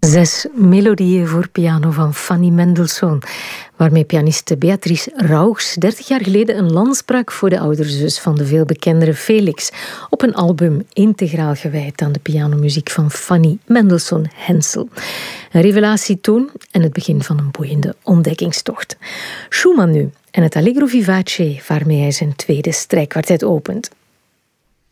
6 melodieën voor piano van Fanny Mendelssohn, waarmee pianiste Beatrice Rauchs 30 jaar geleden een lans brak voor de oudere zus van de veel bekendere Felix, op een album integraal gewijd aan de pianomuziek van Fanny Mendelssohn-Hensel. Een revelatie toen en het begin van een boeiende ontdekkingstocht. Schumann nu en het Allegro vivace waarmee hij zijn tweede strijkkwartet opent.